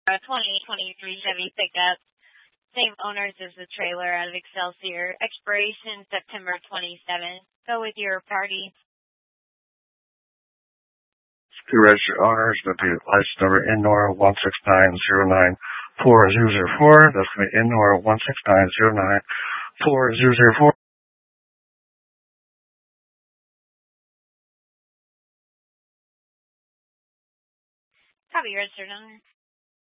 2023 Chevy pickup. Same owners as the trailer out of Excelsior. Expiration September 27. Go with your party. The registered owners with the license number NOR 169094004. That's going to be NOR 169094004. Copy, registered owner.